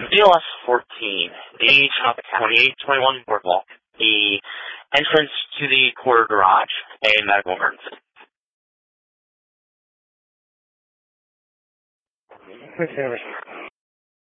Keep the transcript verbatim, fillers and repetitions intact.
B L S fourteen, the twenty-eight twenty-one boardwalk, the entrance to the quarter garage, a medical emergency. Okay.